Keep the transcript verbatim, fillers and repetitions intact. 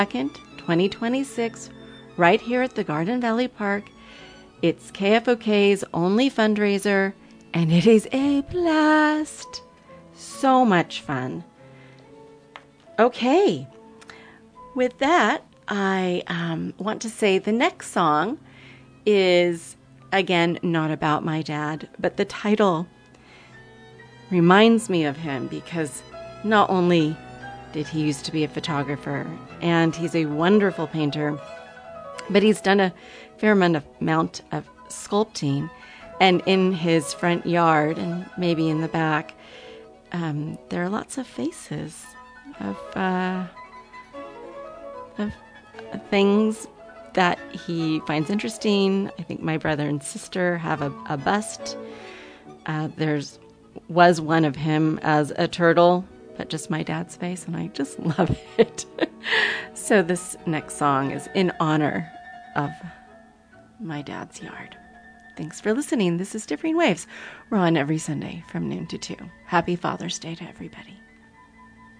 second, twenty twenty-six, right here at the Garden Valley Park. It's K F O K's only fundraiser, and it is a blast. So much fun. Okay, with that, I um, want to say the next song is, again, not about my dad, but the title reminds me of him because not only did he used to be a photographer and he's a wonderful painter, but he's done a fair amount of, amount of sculpting. And in his front yard and maybe in the back, um, there are lots of faces of, uh, of things that he finds interesting. I think my brother and sister have a, a bust. Uh, there's was one of him as a turtle, but just my dad's face, and I just love it. So this next song is in honor of my dad's yard. Thanks for listening. This is Differing Waves. We're on every Sunday from noon to two. Happy Father's Day to everybody.